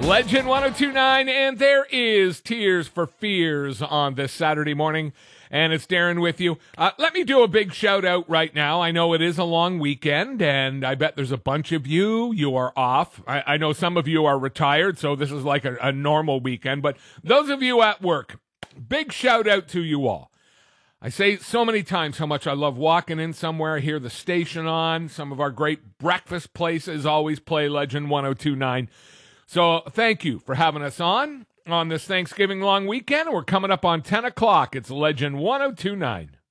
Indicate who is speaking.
Speaker 1: Legend 1029, and there is Tears for Fears on this Saturday morning, and it's Darren with you. Let me do a big shout out right now. I know it is a long weekend, and I bet there's a bunch of you are off. I know some of you are retired, so this is like a normal weekend, but those of you at work, big shout out to you all. I say so many times how much I love walking in somewhere, hear the station on. Some of our great breakfast places always play Legend 1029. So thank you for having us on this Thanksgiving long weekend. We're coming up on 10 o'clock. It's Legend 1029.